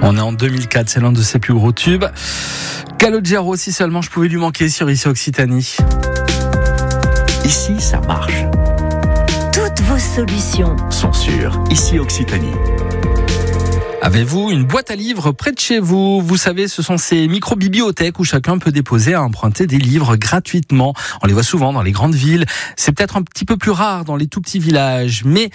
On est en 2004, c'est l'un de ses plus gros tubes. Calogero, si seulement je pouvais lui manquer sur Ici Occitanie. Ici, ça marche. Toutes vos solutions Sont sur Ici Occitanie. Avez-vous une boîte à livres près de chez vous? Vous savez, ce sont ces micro-bibliothèques où chacun peut déposer à emprunter des livres gratuitement. On les voit souvent dans les grandes villes. C'est peut-être un petit peu plus rare dans les tout petits villages. Mais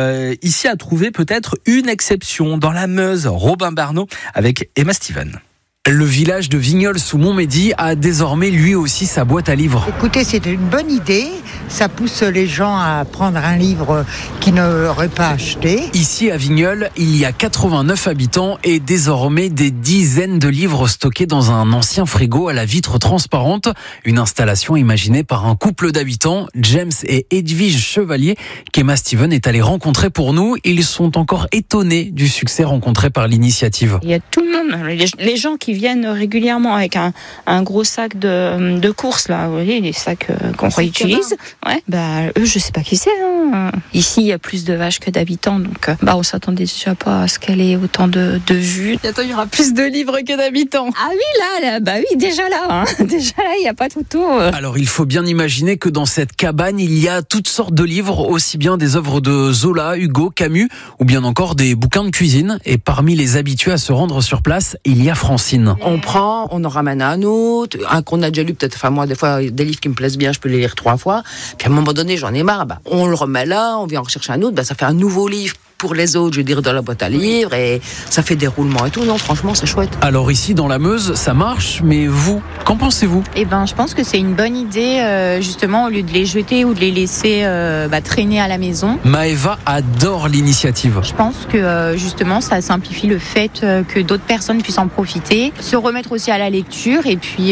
ici à trouver peut-être une exception dans la Meuse. Robin Barneau avec Emma Steven. Le village de Vignoles-sous-Montmédy a désormais lui aussi sa boîte à livres. Écoutez, c'est une bonne idée. Ça pousse les gens à prendre un livre qu'ils n'auraient pas acheté. Ici à Vignoles, il y a 89 habitants et désormais des dizaines de livres stockés dans un ancien frigo à la vitre transparente. Une installation imaginée par un couple d'habitants, James et Edwige Chevalier, qu'Emma Steven est allée rencontrer pour nous. Ils sont encore étonnés du succès rencontré par l'initiative. Il y a tout le monde, les gens qui viennent régulièrement avec un gros sac de courses, là, vous voyez, les sacs qu'on réutilise. Ouais, eux, je sais pas qui c'est. Hein. Ici, il y a plus de vaches que d'habitants, donc on s'attendait déjà pas à ce qu'elle ait autant de vues. Bientôt, il y aura plus de livres que d'habitants. Ah oui, là oui, déjà là. Hein. Déjà là, il n'y a pas tout autour. Alors, il faut bien imaginer que dans cette cabane, il y a toutes sortes de livres, aussi bien des œuvres de Zola, Hugo, Camus, ou bien encore des bouquins de cuisine. Et parmi les habitués à se rendre sur place, il y a Francine. On prend, on en ramène un autre, un qu'on a déjà lu peut-être, moi des fois des livres qui me plaisent bien, je peux les lire 3 fois, puis à un moment donné j'en ai marre, on le remet là, on vient en rechercher un autre, ça fait un nouveau livre pour les autres, je veux dire, dans la boîte à livres, et ça fait des roulements et tout. Non, franchement, c'est chouette. Alors ici, dans la Meuse, ça marche, mais vous, qu'en pensez-vous ? Je pense que c'est une bonne idée, justement, au lieu de les jeter ou de les laisser traîner à la maison. Maëva adore l'initiative. Je pense que, justement, ça simplifie le fait que d'autres personnes puissent en profiter, se remettre aussi à la lecture, et puis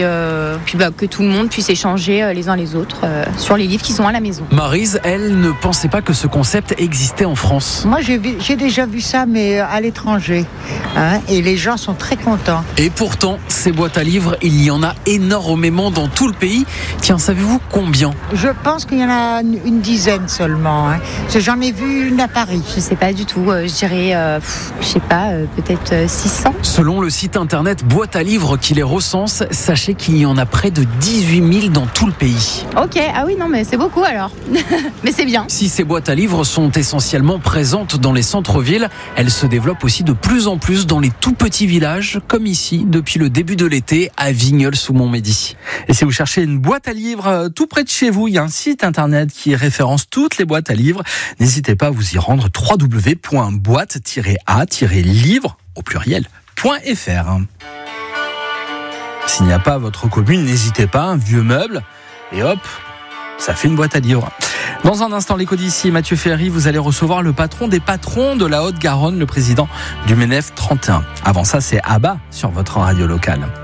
que tout le monde puisse échanger les uns les autres sur les livres qui sont à la maison. Maryse, elle, ne pensait pas que ce concept existait en France. Moi, j'ai déjà vu ça, mais à l'étranger. Et les gens sont très contents. Et pourtant, ces boîtes à livres, il y en a énormément dans tout le pays. Tiens, savez-vous combien ? Je pense qu'il y en a une dizaine seulement. J'en ai vu une à Paris. Je sais pas du tout. Je dirais, peut-être 600. Selon le site internet Boîte à livres qui les recense, sachez qu'il y en a près de 18 000 dans tout le pays. Ok, ah oui, non, mais c'est beaucoup alors. Mais c'est bien. Si ces boîtes à livres sont essentiellement présentes dans les centres-villes, elles se développent aussi de plus en plus dans les tout petits villages, comme ici, depuis le début de l'été, à Vignoles-sous-Montmédy. Et si vous cherchez une boîte à livres tout près de chez vous, il y a un site internet qui référence toutes les boîtes à livres. N'hésitez pas à vous y rendre, www.boîte-a-livre, au pluriel.fr. S'il n'y a pas à votre commune, n'hésitez pas, un vieux meuble, et hop, ça fait une boîte à livres. Dans un instant, l'écho d'ici, Mathieu Ferry, vous allez recevoir le patron des patrons de la Haute-Garonne, le président du MENEF 31. Avant ça, c'est ABBA sur votre radio locale.